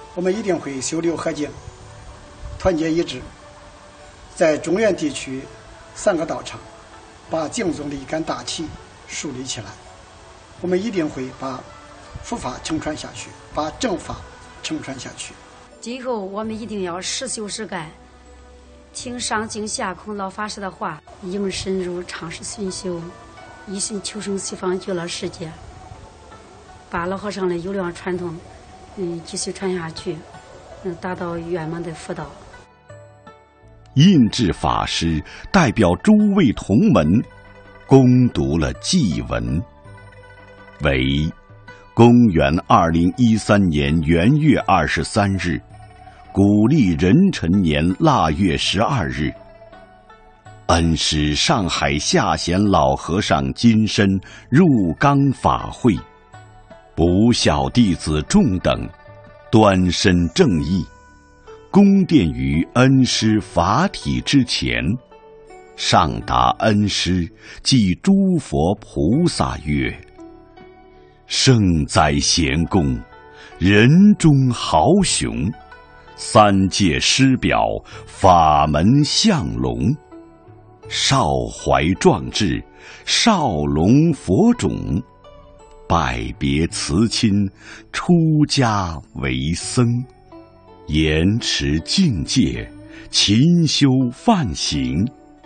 我们一定会修流和敬，团结一致，在中原地区3个道场把敬宗的一杆大旗树立起来。我们一定会把佛法承传下去，把正法承传下去。 今后我们一定要实修实干，听上净下空老法师的话，应深入常识熏修，一心求生西方极乐世界，把老和尚的优良传统继续传下去，达到圆满的佛道。 印智法师代表诸位同门恭读了祭文，为公元2013年元月23日，古历壬辰年腊月12日，恩师上海下贤老和尚金身入冈法会，不孝弟子众等端身正义，恭奠于恩师法体之前，上达恩师即诸佛菩萨曰：圣哉贤公，人中豪雄，三界师表，法门相龙，少怀壮志，少龙佛种，拜别辞亲，出家为僧，严持境界，勤修梵行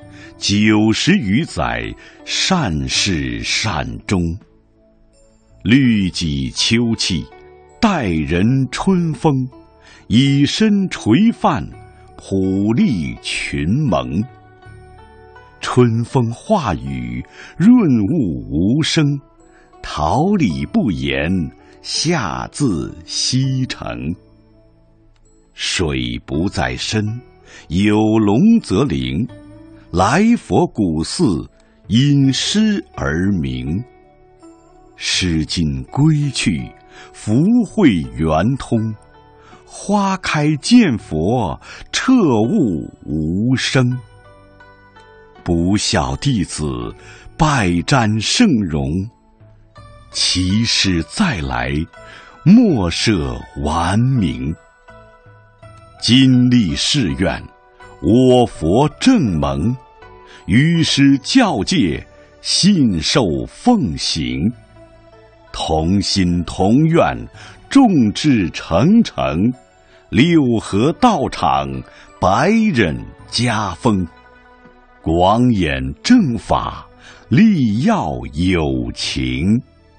，90余载，善始善终，律己秋气，待人春风，以身垂范，普利群蒙。春风化雨，润物无声，桃李不言，下自西城。水不在深，有龙则灵，来佛古寺，因诗而名。诗经归去，福慧圆通，花开见佛，彻悟无生。不孝弟子，拜瞻圣容，其师再来，莫设顽名。今立誓愿，我佛正盟，于师教戒，信受奉行，同心同愿，众志成城，六合道场，百忍家风，广演正法，力耀有情。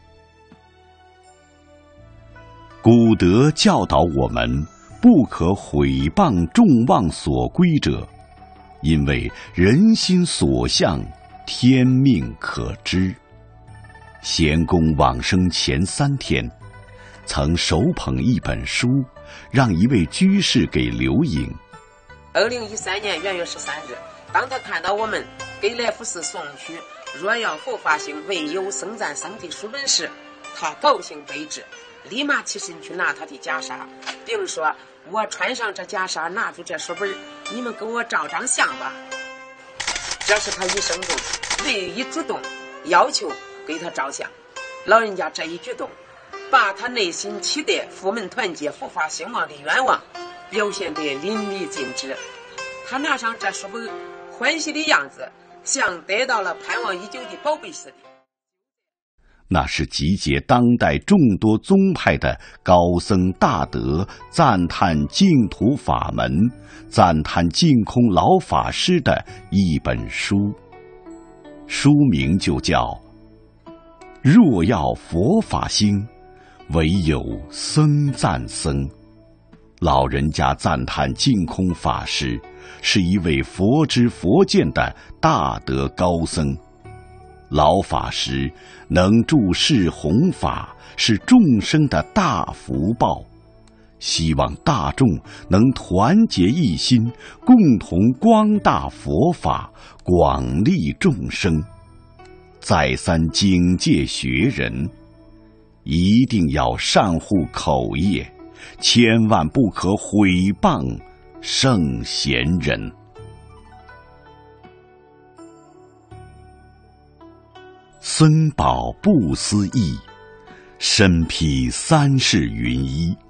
古德教导我们，不可毁谤众望所归者，因为人心所向，天命可知。贤公往生前3天，曾手捧一本书，让一位居士给留影。 2013年元月13日，当他看到我们给来福寺送去若要佛法行，唯有僧赞僧的书本时，他高兴备至，立马起身去拿他的袈裟，并说：我穿上这袈裟，拿住这书本，你们给我照张相吧。这是他一生中唯一主动要求给他照相。老人家这一举动，把他内心期待佛门团结、佛法兴旺的愿望表现得淋漓尽致。他拿上这书本，欢喜的样子像得到了盼望已久的宝贝似的。 那是集结当代众多宗派的高僧大德赞叹净土法门、赞叹净空老法师的一本书，书名就叫若要佛法兴，唯有僧赞僧。老人家赞叹净空法师是一位佛知佛见的大德高僧，老法师能助世弘法，是众生的大福报，希望大众能团结一心，共同光大佛法，广利众生。再三警戒学人，一定要善护口业，千万不可毁谤圣贤人。僧宝不思议，身披3世云衣，